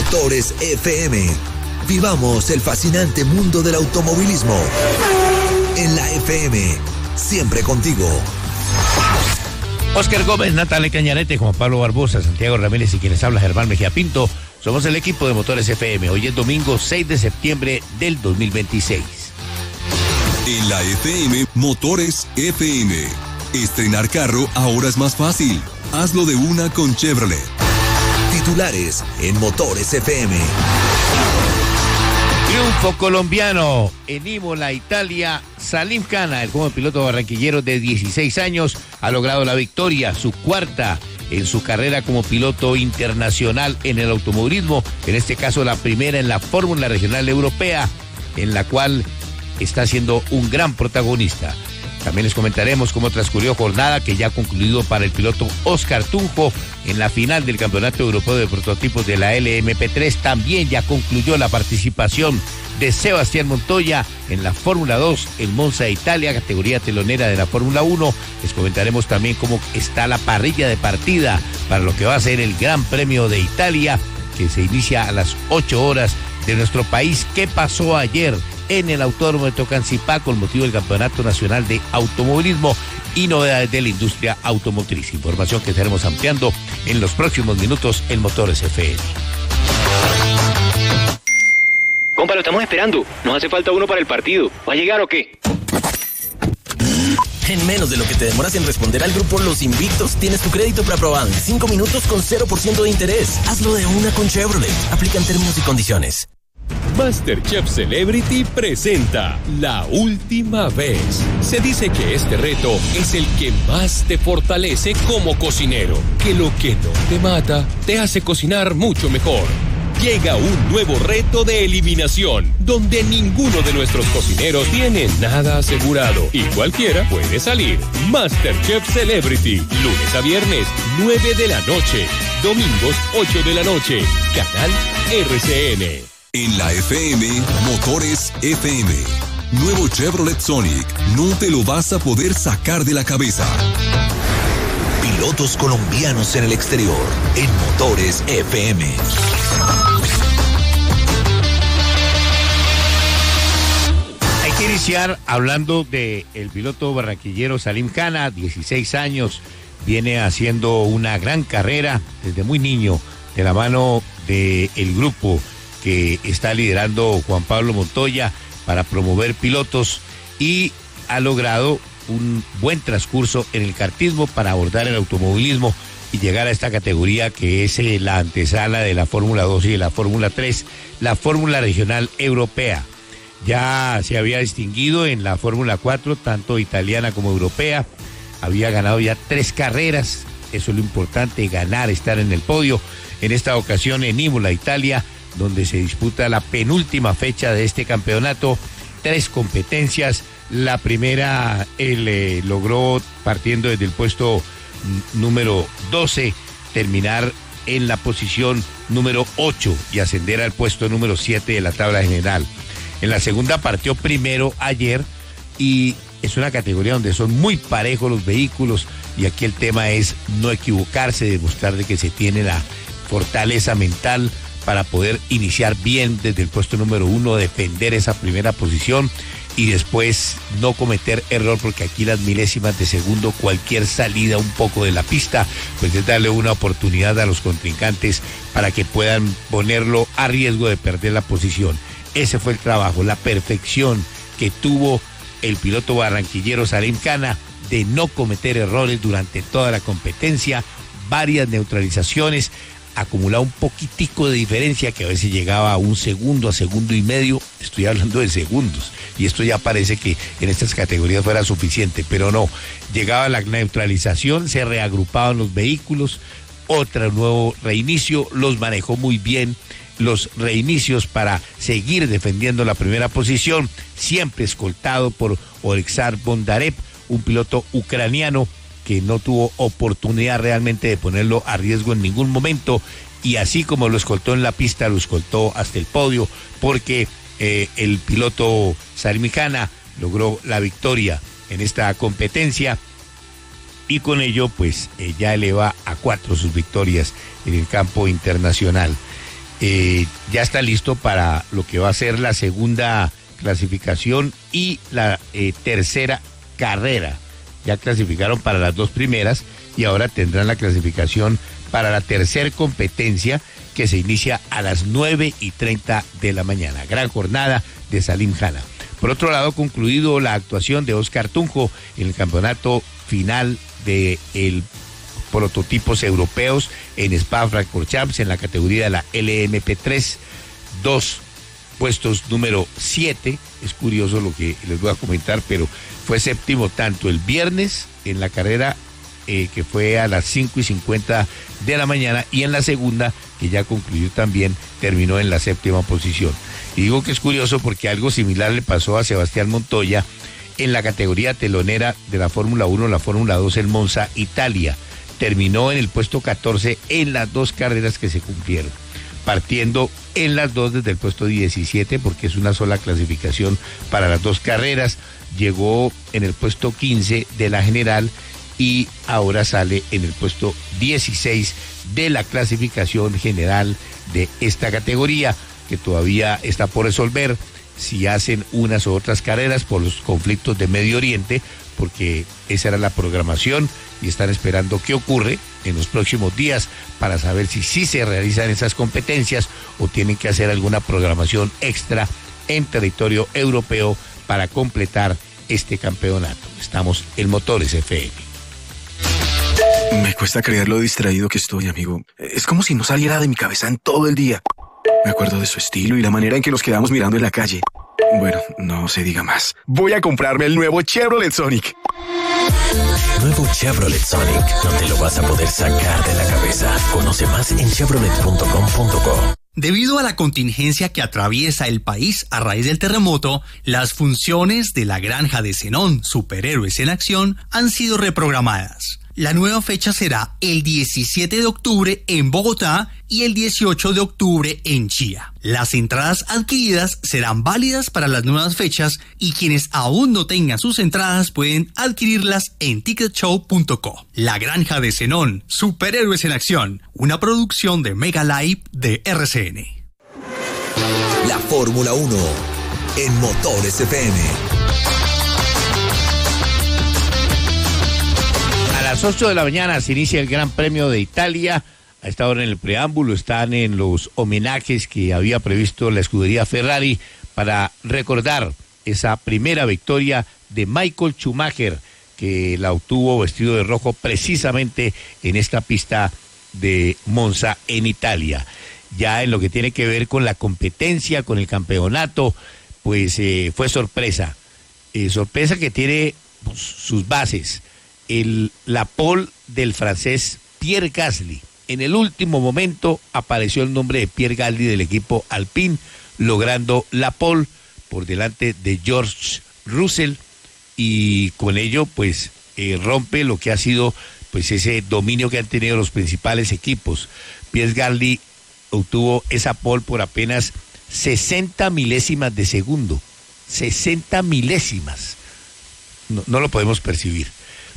Motores FM. Vivamos el fascinante mundo del automovilismo. En la FM, siempre contigo. Oscar Gómez, Natalia Cañarete, Juan Pablo Barbosa, Santiago Ramírez y quienes habla Germán Mejía Pinto. Somos el equipo de Motores FM. Hoy es domingo 6 de septiembre del 2026. En la FM, Motores FM. Estrenar carro ahora es más fácil. Hazlo de una con Chevrolet. Titulares en Motores FM. Triunfo colombiano en Imola, Italia. Salim Khanna, el joven piloto barranquillero de 16 años, ha logrado la victoria, su cuarta en su carrera como piloto internacional en el automovilismo, en este caso la primera en la Fórmula Regional Europea, en la cual está siendo un gran protagonista. También les comentaremos cómo transcurrió jornada que ya ha concluido para el piloto Oscar Tunjo en la final del Campeonato Europeo de Prototipos de la LMP3. También ya concluyó la participación de Sebastián Montoya en la Fórmula 2 en Monza, Italia, categoría telonera de la Fórmula 1. Les comentaremos también cómo está la parrilla de partida para lo que va a ser el Gran Premio de Italia, que se inicia a las 8 horas de nuestro país. ¿Qué pasó ayer en el Autódromo de Tocancipá con motivo del Campeonato Nacional de Automovilismo y novedades de la industria automotriz? Información que estaremos ampliando en los próximos minutos en Motores FM. Compa, lo estamos esperando. Nos hace falta uno para el partido. ¿Va a llegar o qué? En menos de lo que te demoras en responder al grupo Los Invictos, tienes tu crédito preaprobado en 5 minutos con 0% de interés. Hazlo de una con Chevrolet. Aplican términos y condiciones. MasterChef Celebrity presenta La Última Vez. Se dice que este reto es el que más te fortalece como cocinero, que lo que no te mata te hace cocinar mucho mejor. Llega un nuevo reto de eliminación, donde ninguno de nuestros cocineros tiene nada asegurado y cualquiera puede salir. MasterChef Celebrity, lunes a viernes, 9 de la noche, domingos 8 de la noche, canal RCN. En la FM, Motores FM. Nuevo Chevrolet Sonic. No te lo vas a poder sacar de la cabeza. Pilotos colombianos en el exterior. En Motores FM. Hay que iniciar hablando de el piloto barranquillero Salim Khanna, 16 años. Viene haciendo una gran carrera desde muy niño, de la mano del grupo que está liderando Juan Pablo Montoya para promover pilotos, y ha logrado un buen transcurso en el kartismo para abordar el automovilismo y llegar a esta categoría que es la antesala de la Fórmula 2 y de la Fórmula 3, la Fórmula Regional Europea. Ya se había distinguido en la Fórmula 4, tanto italiana como europea, había ganado ya 3 carreras, eso es lo importante, ganar, estar en el podio. En esta ocasión en Imola, Italia, donde se disputa la penúltima fecha de este campeonato, 3 competencias. La primera él logró, partiendo desde el puesto número 12, terminar en la posición número 8 y ascender al puesto número 7 de la tabla general. En la segunda partió primero ayer, y es una categoría donde son muy parejos los vehículos, y aquí el tema es no equivocarse, demostrar de que se tiene la fortaleza mental para poder iniciar bien desde el puesto número 1, defender esa primera posición y después no cometer error, porque aquí las milésimas de segundo, cualquier salida un poco de la pista, pues es darle una oportunidad a los contrincantes para que puedan ponerlo a riesgo de perder la posición. Ese fue el trabajo, la perfección que tuvo el piloto barranquillero Salim Khanna de no cometer errores durante toda la competencia, varias neutralizaciones, acumulaba un poquitico de diferencia que a veces llegaba a 1 segundo, a 1.5 segundos, estoy hablando de segundos, y esto ya parece que en estas categorías fuera suficiente, pero no, llegaba la neutralización, se reagrupaban los vehículos, otro nuevo reinicio, los manejó muy bien los reinicios para seguir defendiendo la primera posición, siempre escoltado por Oleksandr Bondarev, un piloto ucraniano que no tuvo oportunidad realmente de ponerlo a riesgo en ningún momento, y así como lo escoltó en la pista, lo escoltó hasta el podio, porque el piloto Salim Khanna logró la victoria en esta competencia, y con ello pues ya eleva a 4 sus victorias en el campo internacional. ya está listo para lo que va a ser la segunda clasificación y la tercera carrera. Ya clasificaron para las dos primeras y ahora tendrán la clasificación para la tercera competencia, que se inicia a las 9:30 de la mañana. Gran jornada de Salim Khana. Por otro lado, concluido la actuación de Oscar Tunjo en el campeonato final de el prototipos europeos en Spa-Francorchamps en la categoría de la LMP3, 2 puestos número 7. Es curioso lo que les voy a comentar, pero fue séptimo tanto el viernes en la carrera que fue a las 5:50 de la mañana, y en la segunda, que ya concluyó también, terminó en la séptima posición. Y digo que es curioso porque algo similar le pasó a Sebastián Montoya en la categoría telonera de la Fórmula 1, la Fórmula 2 en Monza, Italia. Terminó en el puesto 14 en las dos carreras que se cumplieron, partiendo en las dos desde el puesto 17, porque es una sola clasificación para las dos carreras. Llegó en el puesto 15 de la general y ahora sale en el puesto 16 de la clasificación general de esta categoría, que todavía está por resolver si hacen unas u otras carreras por los conflictos de Medio Oriente, porque esa era la programación y están esperando qué ocurre en los próximos días para saber si sí se realizan esas competencias o tienen que hacer alguna programación extra en territorio europeo para completar este campeonato. Estamos en Motores FM. Me cuesta creer lo distraído que estoy, amigo. Es como si no saliera de mi cabeza en todo el día. Me acuerdo de su estilo y la manera en que nos quedamos mirando en la calle. Bueno, no se diga más. Voy a comprarme el nuevo Chevrolet Sonic. Nuevo Chevrolet Sonic. No te lo vas a poder sacar de la cabeza. Conoce más en chevrolet.com.co. Debido a la contingencia que atraviesa el país a raíz del terremoto, las funciones de la Granja de Zenón, Superhéroes en Acción, han sido reprogramadas. La nueva fecha será el 17 de octubre en Bogotá y el 18 de octubre en Chía. Las entradas adquiridas serán válidas para las nuevas fechas y quienes aún no tengan sus entradas pueden adquirirlas en ticketshow.co. La Granja de Zenón, Superhéroes en Acción, una producción de Mega Live de RCN. La Fórmula 1 en Motores FM. A las 8 de la mañana se inicia el Gran Premio de Italia. A esta hora en el preámbulo están en los homenajes que había previsto la escudería Ferrari para recordar esa primera victoria de Michael Schumacher, que la obtuvo vestido de rojo precisamente en esta pista de Monza en Italia. Ya en lo que tiene que ver con la competencia, con el campeonato, pues fue sorpresa. Sorpresa que tiene pues, sus bases. La pole del francés Pierre Gasly. En el último momento apareció el nombre de Pierre Gasly del equipo Alpine, logrando la pole por delante de George Russell, y con ello pues rompe lo que ha sido pues ese dominio que han tenido los principales equipos. Pierre Gasly obtuvo esa pole por apenas 60 milésimas de segundo. 60 milésimas. No lo podemos percibir.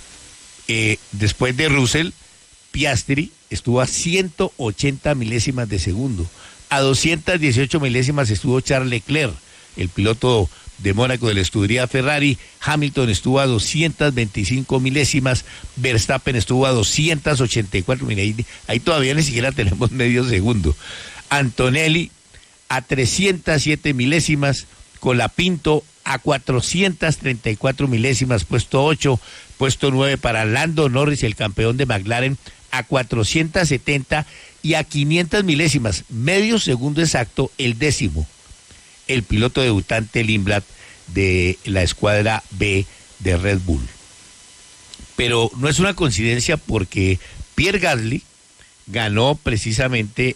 Después de Russell, Piastri estuvo a 180 milésimas de segundo. A 218 milésimas estuvo Charles Leclerc, el piloto de Mónaco de la escudería Ferrari. Hamilton estuvo a 225 milésimas. Verstappen estuvo a 284 milésimas. Ahí todavía ni siquiera tenemos medio segundo. Antonelli a 307 milésimas. Colapinto a 434 milésimas, puesto 8. Puesto 9 para Lando Norris, el campeón de McLaren, a 470, y a 500 milésimas, medio segundo exacto, el décimo, el piloto debutante Lindblad de la escuadra B de Red Bull. Pero no es una coincidencia, porque Pierre Gasly ganó precisamente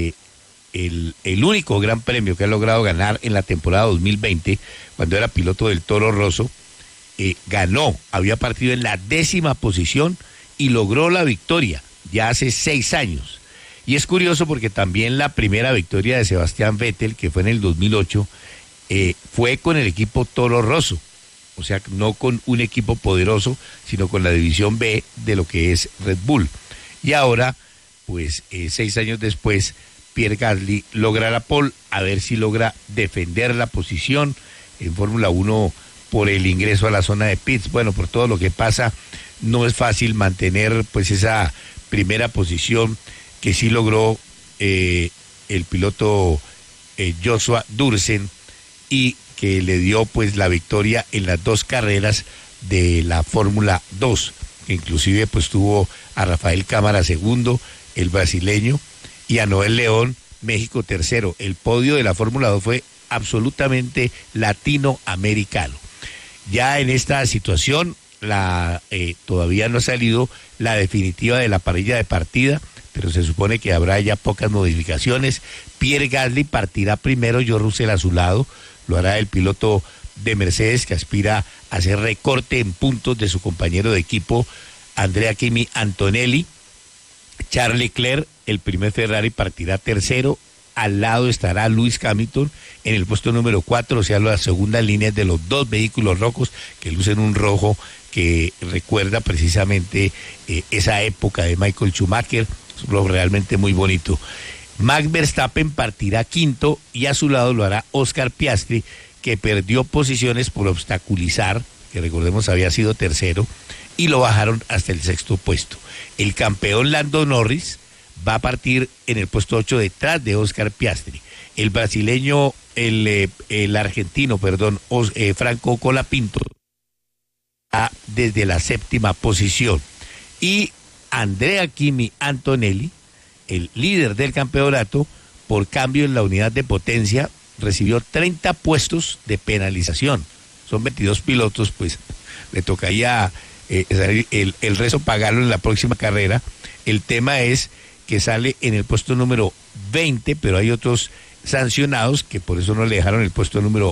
el único gran premio que ha logrado ganar en la temporada 2020, cuando era piloto del Toro Rosso. Ganó, había partido en la 10ª posición y logró la victoria ya hace 6 años. Y es curioso porque también la primera victoria de Sebastián Vettel, que fue en el 2008, fue con el equipo Toro Rosso, o sea, no con un equipo poderoso, sino con la división B de lo que es Red Bull. Y ahora, pues 6 años después, Pierre Gasly logra la pole, a ver si logra defender la posición en Fórmula 1 por el ingreso a la zona de pits. Bueno, por todo lo que pasa, no es fácil mantener pues esa primera posición que sí logró el piloto Joshua Dursen, y que le dio pues la victoria en las 2 carreras de la Fórmula 2, que inclusive pues tuvo a Rafael Cámara segundo, el brasileño, y a Noel León, México tercero. El podio de la Fórmula 2 fue absolutamente latinoamericano. Ya en esta situación todavía no ha salido la definitiva de la parrilla de partida, pero se supone que habrá ya pocas modificaciones. Pierre Gasly partirá primero, George Russell a su lado, lo hará el piloto de Mercedes, que aspira a hacer recorte en puntos de su compañero de equipo Andrea Kimi Antonelli. Charles Leclerc, el primer Ferrari, partirá tercero, al lado estará Lewis Hamilton en el puesto número 4, o sea, las segundas líneas de los 2 vehículos rojos que lucen un rojo que recuerda precisamente esa época de Michael Schumacher, es un rojo realmente muy bonito. Max Verstappen partirá quinto y a su lado lo hará Oscar Piastri, que perdió posiciones por obstaculizar, que recordemos había sido tercero, y lo bajaron hasta el 6º puesto. El campeón Lando Norris va a partir en el puesto 8 detrás de Oscar Piastri. El brasileño, el argentino, Franco Colapinto, desde la 7ª posición. Y Andrea Kimi Antonelli, el líder del campeonato, por cambio en la unidad de potencia, recibió 30 puestos de penalización. Son 22 pilotos, pues le tocaría el resto pagarlo en la próxima carrera. El tema es que sale en el puesto número 20, pero hay otros sancionados que por eso no le dejaron el puesto número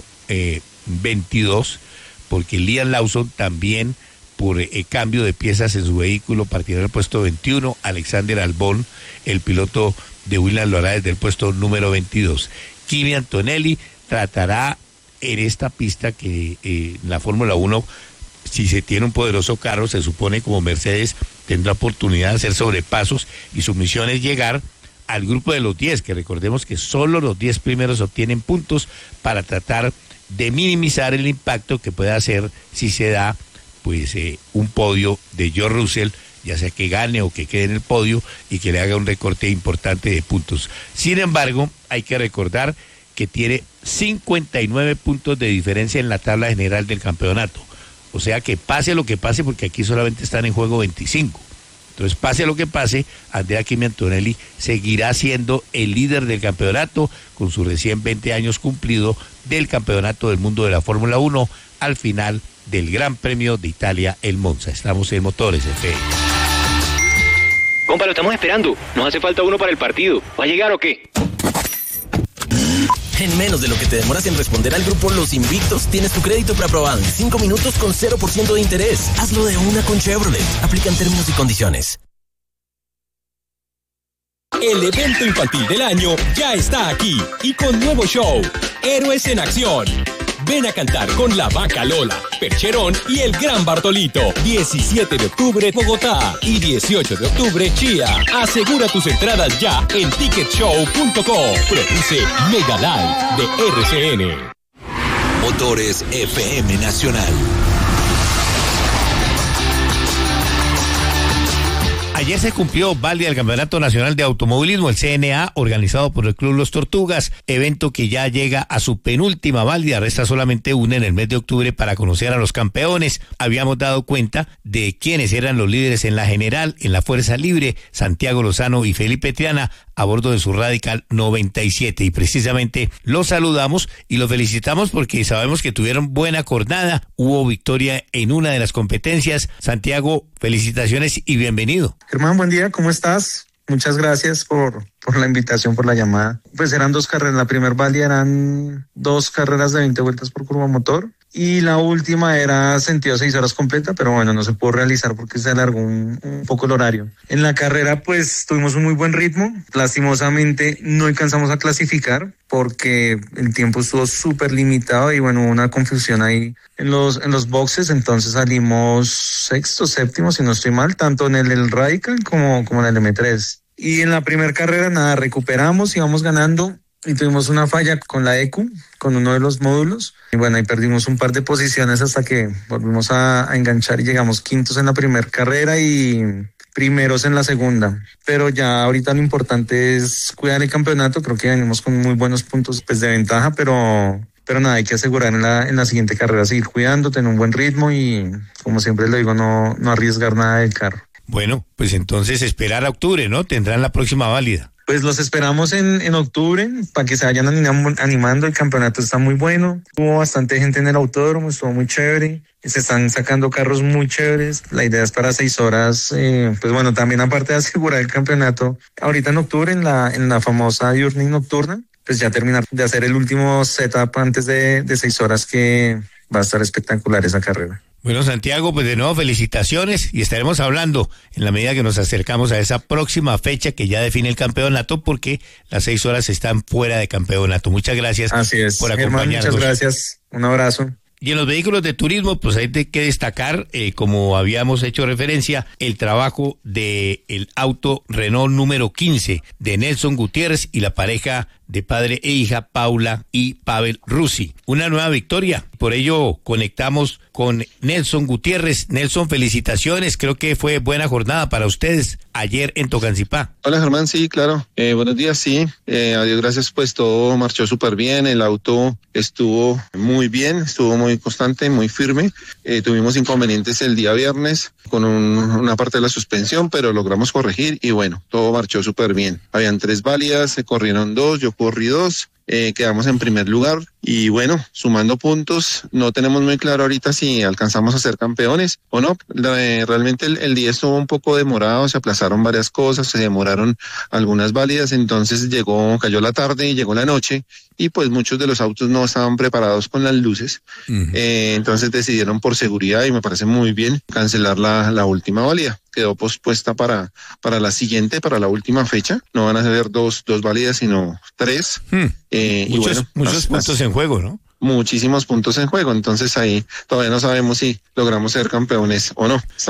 22, porque Liam Lawson también, por cambio de piezas en su vehículo, partirá del puesto 21. Alexander Albon, el piloto de Williams, lo hará desde el puesto número 22. Kimi Antonelli tratará en esta pista que en la Fórmula 1, si se tiene un poderoso carro, se supone como Mercedes tendrá oportunidad de hacer sobrepasos, y su misión es llegar al grupo de los 10, que recordemos que solo los 10 primeros obtienen puntos, para tratar de minimizar el impacto que pueda hacer si se da pues un podio de George Russell, ya sea que gane o que quede en el podio y que le haga un recorte importante de puntos. Sin embargo, hay que recordar que tiene 59 puntos de diferencia en la tabla general del campeonato. O sea que pase lo que pase, porque aquí solamente están en juego 25. Entonces, pase lo que pase, Andrea Kimi Antonelli seguirá siendo el líder del campeonato con sus recién 20 años cumplido del Campeonato del Mundo de la Fórmula 1 al final del Gran Premio de Italia, el Monza. Estamos en Motores FM. Compa, lo estamos esperando. Nos hace falta uno para el partido. ¿Va a llegar o qué? En menos de lo que te demoras en responder al grupo Los Invictos, tienes tu crédito preaprobado en 5 minutos con 0% de interés. Hazlo de una con Chevrolet. Aplican términos y condiciones. El evento infantil del año ya está aquí y con nuevo show, Héroes en Acción. Ven a cantar con la Vaca Lola, Percherón y el Gran Bartolito. 17 de octubre, Bogotá, y 18 de octubre, Chía. Asegura tus entradas ya en ticketshow.com. Produce Mega Live de RCN. Motores FM Nacional. Ayer se cumplió válida el Campeonato Nacional de Automovilismo, el CNA, organizado por el Club Los Tortugas, evento que ya llega a su penúltima válida. Resta solamente una en el mes de octubre para conocer a los campeones. Habíamos dado cuenta de quiénes eran los líderes en la general, en la Fuerza Libre, Santiago Lozano y Felipe Triana, a bordo de su Radical 97, y precisamente los saludamos y los felicitamos porque sabemos que tuvieron buena jornada, hubo victoria en una de las competencias. Santiago, felicitaciones y bienvenido. Germán, buen día, ¿cómo estás? Muchas gracias por la invitación, por la llamada. Pues eran 2 carreras, la primera válida eran 2 carreras de 20 vueltas por curva motor, y la última era sentido 6 horas completa, pero bueno, no se pudo realizar porque se alargó un poco el horario. En la carrera pues tuvimos un muy buen ritmo, lastimosamente no alcanzamos a clasificar porque el tiempo estuvo súper limitado y bueno, hubo una confusión ahí en los boxes, entonces salimos 6º, 7º, si no estoy mal, tanto en el Radical como en el M3. Y en la primera carrera, nada, recuperamos, íbamos ganando y tuvimos una falla con la ECU, con uno de los módulos. Y bueno, ahí perdimos un par de posiciones hasta que volvimos a enganchar y llegamos quintos en la primera carrera y primeros en la segunda. Pero ya ahorita lo importante es cuidar el campeonato. Creo que venimos con muy buenos puntos pues, de ventaja, pero nada, hay que asegurar en la siguiente carrera seguir cuidando, tener un buen ritmo y, como siempre le digo, no arriesgar nada del carro. Bueno, pues entonces esperar a octubre, ¿no? Tendrán la próxima válida. Pues los esperamos en octubre para que se vayan animando. El campeonato está muy bueno. Hubo bastante gente en el autódromo, estuvo muy chévere. Se están sacando carros muy chéveres. La idea es para 6 horas. Pues bueno, también aparte de asegurar el campeonato, ahorita en octubre en la famosa Diurning nocturna, pues ya terminar de hacer el último setup antes de 6 horas, que va a estar espectacular esa carrera. Bueno, Santiago, pues de nuevo felicitaciones y estaremos hablando en la medida que nos acercamos a esa próxima fecha que ya define el campeonato, porque las 6 horas están fuera de campeonato. Muchas gracias. Así es, por acompañarnos. Muchas gracias. Un abrazo. Y en los vehículos de turismo, pues hay que destacar, como habíamos hecho referencia, el trabajo de el auto Renault número 15 de Nelson Gutiérrez y la pareja de padre e hija Paula y Pavel Rusi. Una nueva victoria. Por ello conectamos con Nelson Gutiérrez. Nelson, felicitaciones. Creo que fue buena jornada para ustedes ayer en Tocancipá. Hola Germán, sí, claro. Buenos días, sí. A Dios gracias, pues todo marchó súper bien. El auto estuvo muy bien, estuvo muy constante, muy firme. Tuvimos inconvenientes el día viernes con una parte de la suspensión, pero logramos corregir y bueno, todo marchó súper bien. Habían 3 válidas, se corrieron 2, yo corrí 2. Quedamos en primer lugar y bueno, sumando puntos, no tenemos muy claro ahorita si alcanzamos a ser campeones o no. Realmente el día estuvo un poco demorado, se aplazaron varias cosas, se demoraron algunas válidas, entonces cayó la tarde y llegó la noche y pues muchos de los autos no estaban preparados con las luces. Entonces decidieron por seguridad, y me parece muy bien, cancelar la última válida. Quedó pospuesta para la siguiente, para la última fecha. No van a ser dos válidas, sino 3. Muchos puntos en juego, ¿no? Muchísimos puntos en juego. Entonces ahí todavía no sabemos si logramos ser campeones o no.